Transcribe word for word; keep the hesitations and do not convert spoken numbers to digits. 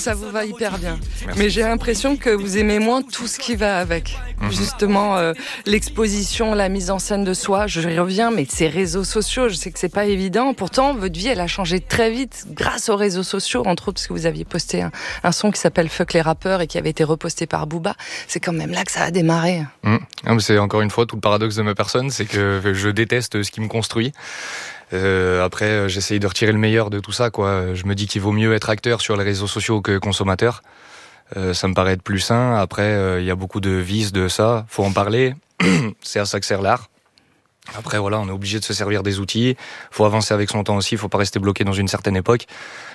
ça vous va hyper bien. Merci. Mais j'ai l'impression que vous aimez moins tout ce qui va avec. Mmh. Justement, euh, l'exposition, la mise en scène de soi, je reviens, mais ces réseaux sociaux, je sais que c'est pas évident. Pourtant, votre vie, elle a changé très vite grâce aux réseaux sociaux, entre autres parce que vous aviez posté un, un son qui s'appelle Fuck les rappeurs et qui avait été reposté par Booba. C'est quand même là que ça a démarré. Mmh. C'est encore une fois tout le paradoxe de ma personne, c'est que je déteste ce qui me construit. Euh, après, j'essaye de retirer le meilleur de tout ça, quoi. Je me dis qu'il vaut mieux être acteur sur les réseaux sociaux que consommateur. Euh, ça me paraît être plus sain. Après, il euh, y a beaucoup de vices de ça. Faut en parler. C'est à ça que sert l'art. Après, voilà, on est obligé de se servir des outils. Faut avancer avec son temps aussi. Faut pas rester bloqué dans une certaine époque.